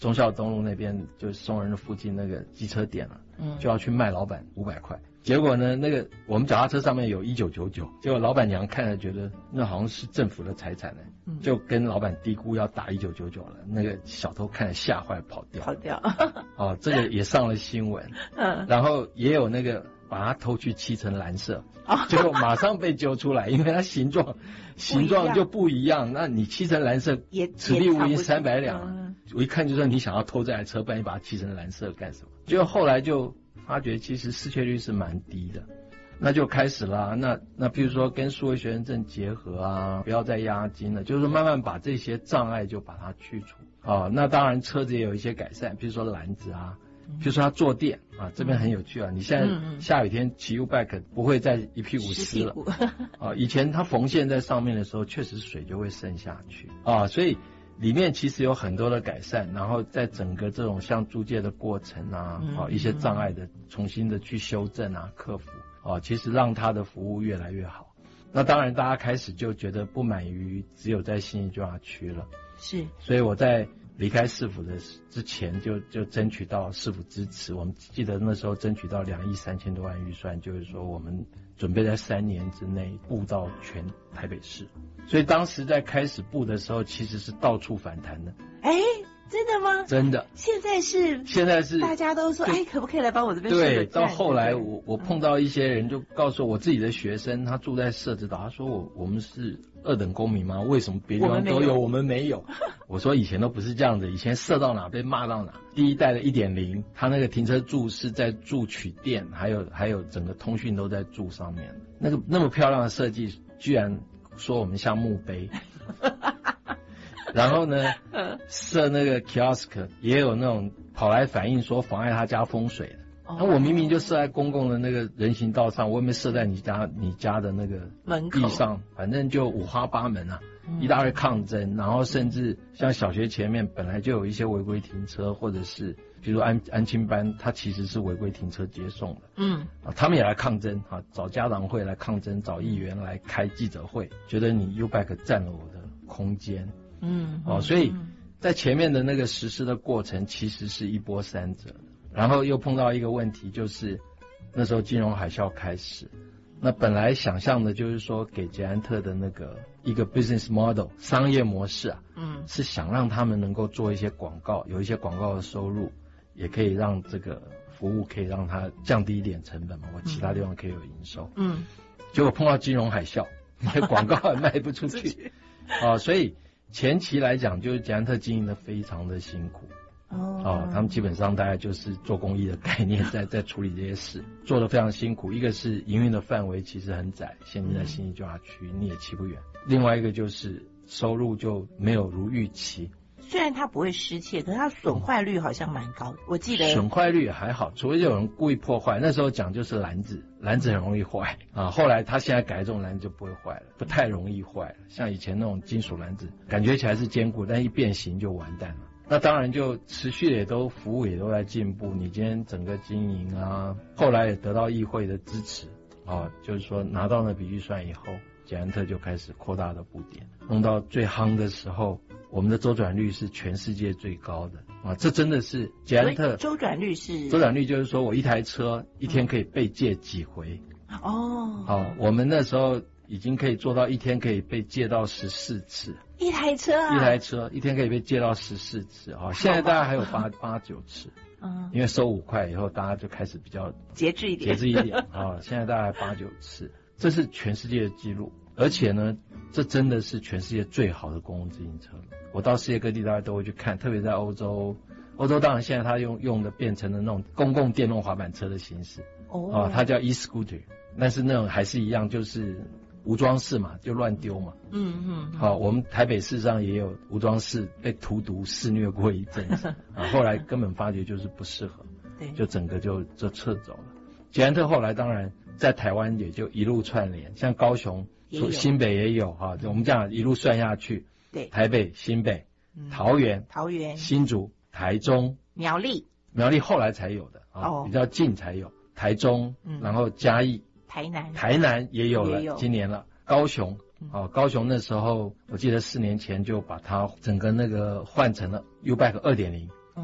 忠孝东路那边就是松仁的附近那个机车店了，就要去卖老板500块。结果呢，那个我们脚踏车上面有1999，结果老板娘看了觉得那好像是政府的财产呢，就跟老板嘀咕要打1999了。那个小偷看了吓坏跑掉。哦，这个也上了新闻。然后也有那个把他偷去漆成蓝色，结果马上被揪出来，因为它形状就不一样。那你漆成蓝色，此地无银300两。我一看就说你想要偷这台车，不然你把它漆成蓝色干什么？结果后来就发觉其实失窃率是蛮低的，那就开始啦。那比如说跟数位学生证结合啊，不要再押金了，就是慢慢把这些障碍就把它去除啊。那当然车子也有一些改善，比如说篮子啊，比如说它坐垫啊，这边很有趣啊。你现在下雨天骑 U-Bike 不会再一屁股湿了啊。以前它缝线在上面的时候，确实水就会渗下去啊，所以里面其实有很多的改善，然后在整个这种像租借的过程啊，一些障碍的重新的去修正啊、克服啊，其实让它的服务越来越好。那当然大家开始就觉得不满于只有在信义计划区了，是，所以我在离开市府的之前就争取到市府支持，我们记得那时候争取到2亿3千多万预算，就是说我们准备在3年之内布到全台北市。所以当时在开始布的时候，其实是到处反弹的。 真的吗？ 真的。现在是大家都说，可不可以来帮我这边？ 对，到后来我碰到一些人就告诉我自己的学生，他住在社子岛，他说我们是2等公民吗？为什么别地方都有，我们没有？我说以前都不是这样的，以前设到哪被骂到哪。第一代的 1.0， 他那个停车柱是在柱取电，还有整个通讯都在柱上面。那么漂亮的设计，居然说我们像墓碑。然后呢，设那个 kiosk 也有那种跑来反映说妨碍他家风水的。那我明明就设在公共的那个人行道上，我也没设在你家的那个地上，反正就五花八门啊，一大堆抗争。然后甚至像小学前面本来就有一些违规停车，或者是比如安亲班，它其实是违规停车接送的。他们也来抗争啊，找家长会来抗争，找议员来开记者会，觉得你 U-Bike 占了我的空间。所以在前面的那个实施的过程其实是一波三折的。然后又碰到一个问题，就是那时候金融海啸开始，那本来想象的就是说给捷安特的那个一个 business model 商业模式啊，是想让他们能够做一些广告，有一些广告的收入，也可以让这个服务可以让它降低一点成本嘛，我其他地方可以有营收。结果碰到金融海啸，广告也卖不出去所以前期来讲就是捷安特经营的非常的辛苦。他们基本上大概就是做公益的概念在处理这些事，做得非常辛苦。一个是营运的范围其实很窄，现在在信义计划区你也骑不远。另外一个就是收入就没有如预期。 虽然它不会失窃，可是它损坏率好像蛮高的。我记得损坏率也还好，除非有人故意破坏。那时候讲就是篮子很容易坏后来他现在改这种篮子就不会坏了，不太容易坏了。像以前那种金属篮子感觉起来是坚固，但一变形就完蛋了。那当然就持续的也都服务也都在进步，你今天整个经营啊，后来也得到议会的支持就是说拿到那笔预算以后，捷安特就开始扩大的布点，弄到最夯的时候，我们的周转率是全世界最高的这真的是捷安特。 周转率就是说我一台车一天可以被借几回我们那时候已经可以做到一天可以被借到14次。 一台车一天可以被借到14次现在大概还有8、9次。因为收5块以后，大家就开始比较节制一点现在大概8、9次，这是全世界的记录。而且呢，这真的是全世界最好的公共自行车了。我到世界各地大家都会去看，特别在欧洲当然现在它用的变成了那种公共电动滑板车的形式它叫 e-scooter， 但是那种还是一样，就是无桩式嘛，就乱丢嘛。我们台北市上也有无桩式被荼毒肆虐过一阵子后来根本发觉就是不适合，就整个就撤走了。捷安特后来当然在台湾也就一路串联，像高雄、新北也有我们这样一路算下去，台北、新北、桃园、新竹、台中、 苗栗后来才有的比较近才有，台中然后嘉义、台南也有了，今年了。高雄那时候我记得4年前就把它整个那个换成了 U-Bike 2.0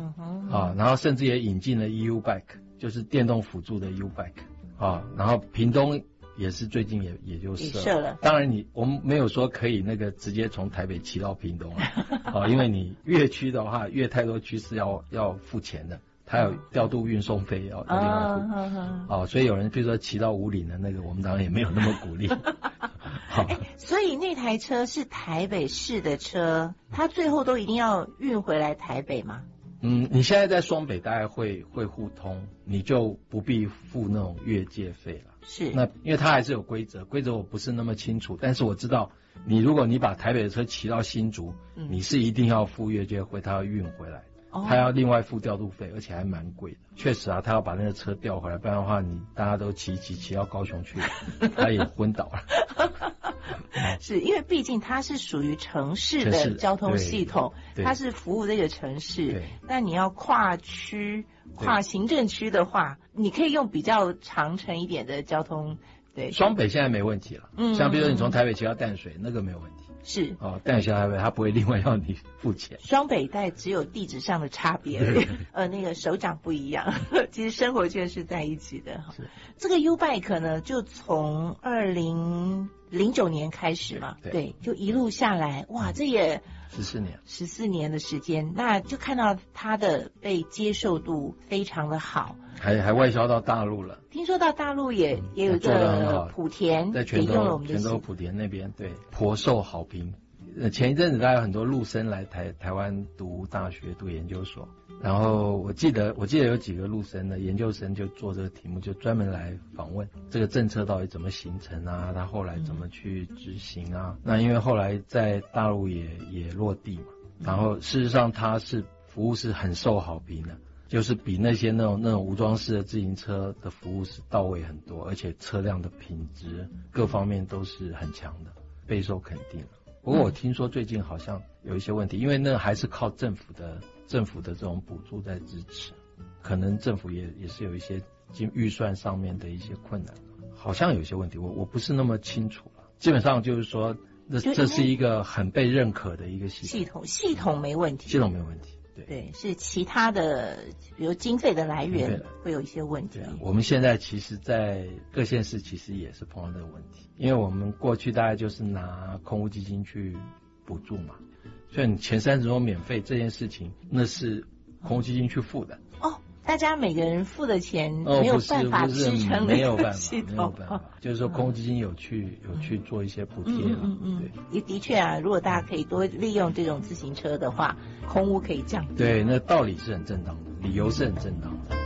然后甚至也引进了 EU Bike， 就是电动辅助的 EU Bike 然后屏东也是最近也就设了。当然我们没有说可以那个直接从台北骑到屏东因为你越区的话，越太多区是要付钱的，它有调度运送费要另外付所以有人比如说骑到武岭的那个，我们当然也没有那么鼓励所以那台车是台北市的车，它最后都一定要运回来台北吗？ 你现在在双北大概会互通，你就不必付那种越界费了。 是， 那因为它还是有规则我不是那么清楚，但是我知道如果你把台北的车骑到新竹，你是一定要付越界费，它要运回来，他要另外付调度费，而且还蛮贵的。确实他要把那个车调回来，不然的话大家都骑到高雄去，他也昏倒了。 是因为毕竟它是属于城市的交通系统，它是服务这个城市。那你要跨区、跨行政区的话，你可以用比较长程一点的交通。对， 双北现在没问题了。像比如说你从台北骑到淡水，那个没有问题。 是淡水台北他不会另外要你付钱。 双北带只有地址上的差别而已那个首长不一样，其实生活圈是在一起的。这个 U Bike 呢，就从2009年开始嘛，对，就一路下来，哇，这也14年的时间，那就看到它的被接受度非常的好。 还外销到大陆了， 听说到大陆也有一个莆田， 在泉州莆田那边，对，颇受好评。前一阵子大概有很多陆生来台湾读大学、读研究所，然后我记得有几个陆生的研究生就做这个题目，就专门来访问这个政策到底怎么形成啊，他后来怎么去执行啊。那因为后来在大陆也落地嘛，然后事实上它是服务是很受好评的。就是比那种无桩式的自行车的服务是到位很多，而且车辆的品质各方面都是很强的，备受肯定。不过我听说最近好像有一些问题，因为那还是靠政府的这种补助在支持，可能政府也是有一些预算上面的一些困难，好像有些问题，我不是那么清楚了。基本上就是说，这是一个很被认可的一个系统， 系统没问题， 系统没问题。 对，是其他的，比如经费的来源会有一些问题。 我们现在其实在各县市其实也是碰到这个问题，因为我们过去大概就是拿空污基金去补助嘛，所以你前30周免费这件事情，那是空污基金去付的。 大家每个人付的钱没有办法支撑没有办法，就是说空污基金有去做一些补贴也的确啊，如果大家可以多利用这种自行车的话，空污可以降低。 对，那道理是很正当的，理由是很正当的。